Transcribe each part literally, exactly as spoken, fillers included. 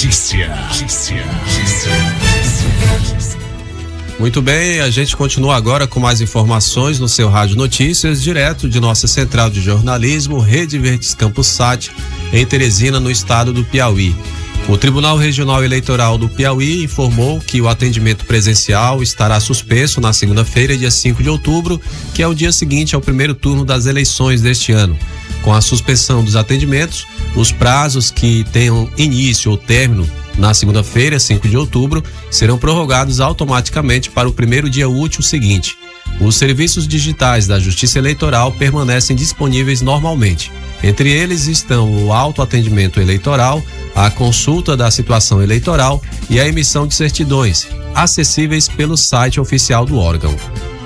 Notícia. Notícia. Notícia. Muito bem, a gente continua agora com mais informações no seu Rádio Notícias, direto de nossa central de jornalismo, Rede Verdes Campos Sat, em Teresina, no estado do Piauí. O Tribunal Regional Eleitoral do Piauí informou que o atendimento presencial estará suspenso na segunda-feira, dia cinco de outubro, que é o dia seguinte ao primeiro turno das eleições deste ano. Com a suspensão dos atendimentos, os prazos que tenham início ou término na segunda-feira, cinco de outubro, serão prorrogados automaticamente para o primeiro dia útil seguinte. Os serviços digitais da Justiça Eleitoral permanecem disponíveis normalmente. Entre eles estão o autoatendimento eleitoral, a consulta da situação eleitoral e a emissão de certidões, acessíveis pelo site oficial do órgão.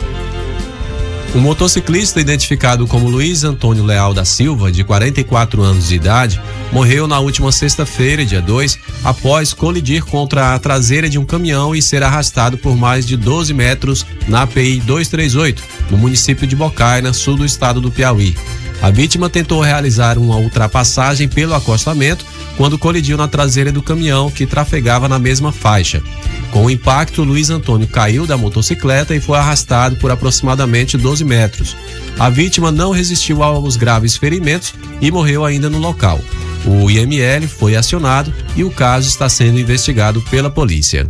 O motociclista identificado como Luiz Antônio Leal da Silva, de quarenta e quatro anos de idade, morreu na última sexta-feira, dia dois, após colidir contra a traseira de um caminhão e ser arrastado por mais de doze metros na A P I duzentos e trinta e oito, no município de Bocaina, sul do estado do Piauí. A vítima tentou realizar uma ultrapassagem pelo acostamento quando colidiu na traseira do caminhão que trafegava na mesma faixa. Com o impacto, Luiz Antônio caiu da motocicleta e foi arrastado por aproximadamente doze metros. A vítima não resistiu aos graves ferimentos e morreu ainda no local. O I M L foi acionado e o caso está sendo investigado pela polícia.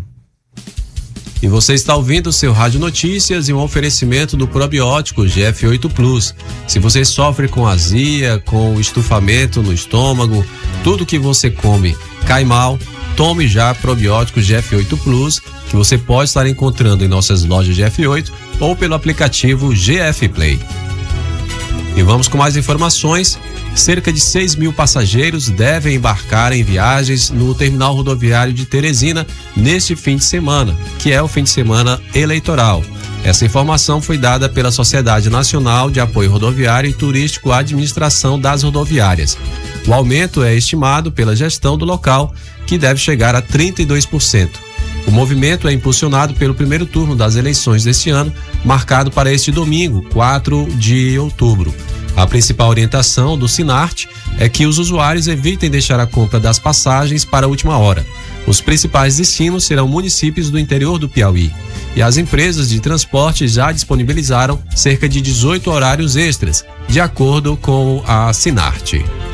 E você está ouvindo o seu Rádio Notícias e um oferecimento do probiótico G F oito Plus. Se você sofre com azia, com estufamento no estômago, tudo que você come cai mal, tome já probiótico G F oito Plus, que você pode estar encontrando em nossas lojas G F oito ou pelo aplicativo G F Play. E vamos com mais informações. Cerca de seis mil passageiros devem embarcar em viagens no terminal rodoviário de Teresina neste fim de semana, que é o fim de semana eleitoral. Essa informação foi dada pela Sociedade Nacional de Apoio Rodoviário e Turístico à Administração das Rodoviárias. O aumento é estimado pela gestão do local, que deve chegar a trinta e dois por cento. O movimento é impulsionado pelo primeiro turno das eleições deste ano, marcado para este domingo, quatro de outubro. A principal orientação do Sinart é que os usuários evitem deixar a compra das passagens para a última hora. Os principais destinos serão municípios do interior do Piauí. E as empresas de transporte já disponibilizaram cerca de dezoito horários extras, de acordo com a Sinart.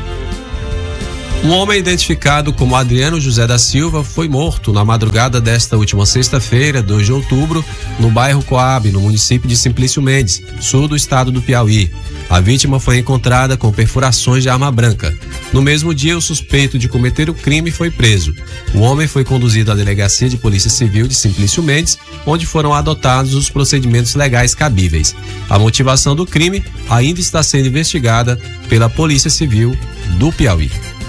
Um homem identificado como Adriano José da Silva foi morto na madrugada desta última sexta-feira, dois de outubro, no bairro Coab, no município de Simplício Mendes, sul do estado do Piauí. A vítima foi encontrada com perfurações de arma branca. No mesmo dia, o suspeito de cometer o crime foi preso. O homem foi conduzido à Delegacia de Polícia Civil de Simplício Mendes, onde foram adotados os procedimentos legais cabíveis. A motivação do crime ainda está sendo investigada pela Polícia Civil do Piauí.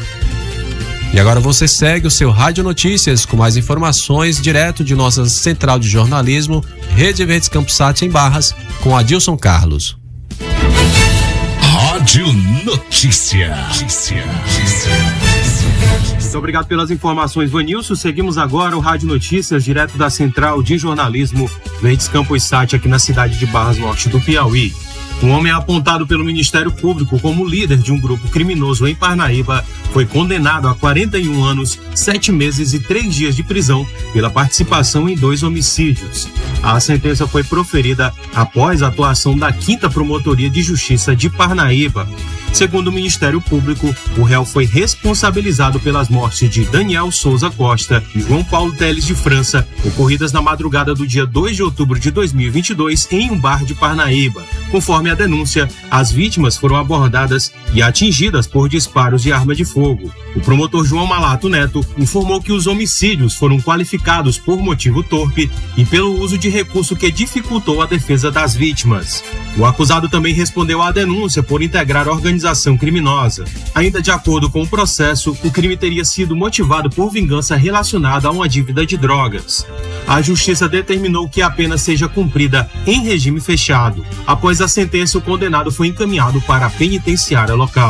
E agora você segue o seu Rádio Notícias com mais informações direto de nossa central de jornalismo, Rede Verdes Campos Sat em Barras, com Adilson Carlos. Rádio Notícia. Notícia. Muito obrigado pelas informações, Vanilson. Seguimos agora o Rádio Notícias, direto da central de jornalismo Verdes Campos Sat, aqui na cidade de Barras, norte do Piauí. Um homem apontado pelo Ministério Público como líder de um grupo criminoso em Parnaíba foi condenado a quarenta e um anos, sete meses e três dias de prisão pela participação em dois homicídios. A sentença foi proferida após a atuação da quinta Promotoria de Justiça de Parnaíba. Segundo o Ministério Público, o réu foi responsabilizado pelas mortes de Daniel Souza Costa e João Paulo Teles de França, ocorridas na madrugada do dia dois de outubro de dois mil e vinte e dois em um bar de Parnaíba. Conforme a denúncia, as vítimas foram abordadas e atingidas por disparos de arma de fogo. O promotor João Malato Neto informou que os homicídios foram qualificados por motivo torpe e pelo uso de recurso que dificultou a defesa das vítimas. O acusado também respondeu à denúncia por integrar organização criminosa. Ainda de acordo com o processo, o crime teria sido motivado por vingança relacionada a uma dívida de drogas. A Justiça determinou que a pena seja cumprida em regime fechado. Após a sentença, o condenado foi encaminhado para a penitenciária local.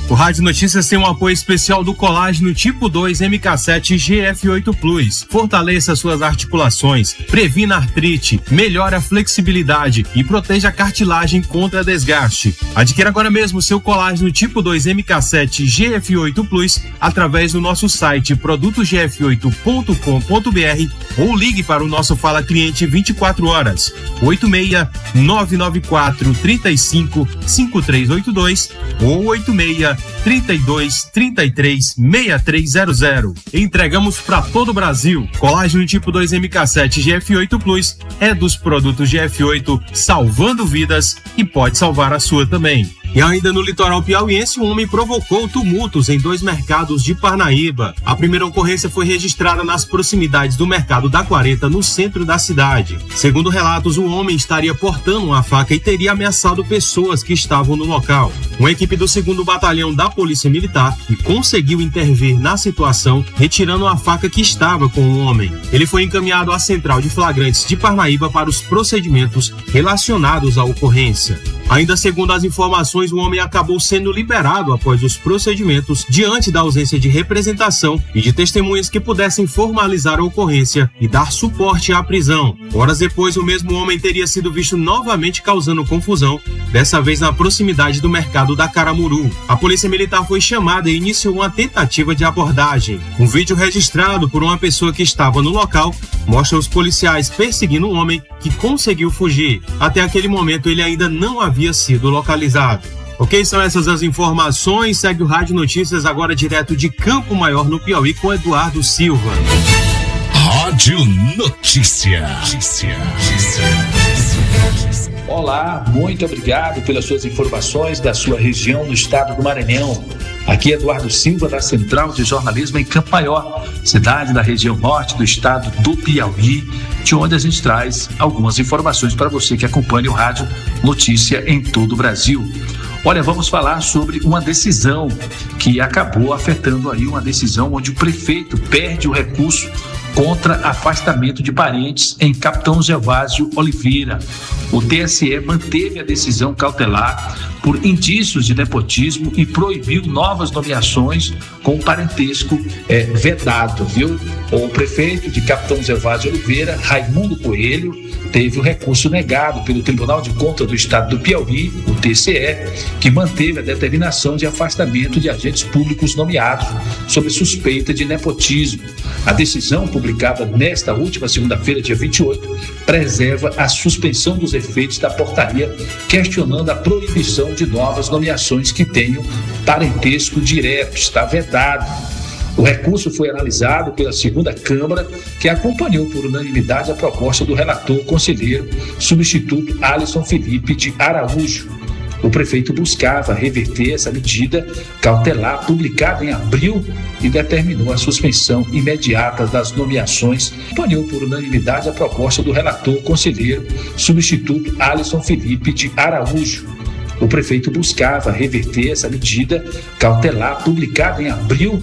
O Rádio Notícias tem um apoio especial do colágeno tipo dois M K sete G F oito Plus. Fortaleça suas articulações, previna artrite, melhore a flexibilidade e proteja a cartilagem contra desgaste. Adquira agora mesmo seu colágeno tipo dois M K sete G F oito Plus através do nosso site produtos g f oito ponto com ponto b r ou ligue para o nosso Fala Cliente vinte e quatro horas, oito seis nove nove quatro três cinco cinco três oito dois ou oito seis trinta e dois, trinta e três, sessenta e três zero zero. Entregamos para todo o Brasil. Colágeno tipo dois M K sete G F oito Plus é dos produtos G F oito, salvando vidas e pode salvar a sua também. E ainda no litoral piauiense, um homem provocou tumultos em dois mercados de Parnaíba. A primeira ocorrência foi registrada nas proximidades do mercado da Quarenta, no centro da cidade. Segundo relatos, o homem estaria portando uma faca e teria ameaçado pessoas que estavam no local. Uma equipe do segundo Batalhão da Polícia Militar conseguiu intervir na situação, retirando a faca que estava com o homem. Ele foi encaminhado à Central de Flagrantes de Parnaíba para os procedimentos relacionados à ocorrência. Ainda segundo as informações, o homem acabou sendo liberado após os procedimentos diante da ausência de representação e de testemunhas que pudessem formalizar a ocorrência e dar suporte à prisão. Horas depois, o mesmo homem teria sido visto novamente causando confusão, dessa vez na proximidade do mercado da Caramuru. A polícia militar foi chamada e iniciou uma tentativa de abordagem. Um vídeo registrado por uma pessoa que estava no local mostra os policiais perseguindo um homem que conseguiu fugir. Até aquele momento, ele ainda não havia sido localizado. Ok, são essas as informações. Segue o Rádio Notícias agora direto de Campo Maior, no Piauí, com Eduardo Silva. Rádio Notícia. Notícia. Olá, muito obrigado pelas suas informações da sua região no estado do Maranhão. Aqui é Eduardo Silva, da Central de Jornalismo em Campo Maior, cidade da região norte do estado do Piauí, de onde a gente traz algumas informações para você que acompanha o Rádio Notícia em todo o Brasil. Olha, vamos falar sobre uma decisão que acabou afetando aí, uma decisão onde o prefeito perde o recurso contra afastamento de parentes em Capitão Gervásio Oliveira. O T S E manteve a decisão cautelar por indícios de nepotismo e proibiu novas nomeações com parentesco é, vedado, viu? O prefeito de Capitão Gervásio Oliveira, Raimundo Coelho, teve o recurso negado pelo Tribunal de Contas do Estado do Piauí, o T C E, que manteve a determinação de afastamento de agentes públicos nomeados sob suspeita de nepotismo. A decisão, publicada nesta última segunda-feira, dia vinte e oito, preserva a suspensão dos efeitos da portaria, questionando a proibição de novas nomeações que tenham parentesco direto. Está vedado. O recurso foi analisado pela segunda Câmara, que acompanhou por unanimidade a proposta do relator conselheiro substituto Alisson Felipe de Araújo. O prefeito buscava reverter essa medida cautelar publicada em abril e determinou a suspensão imediata das nomeações. Acompanhou por unanimidade a proposta do relator conselheiro substituto Alisson Felipe de Araújo. O prefeito buscava reverter essa medida cautelar publicada em abril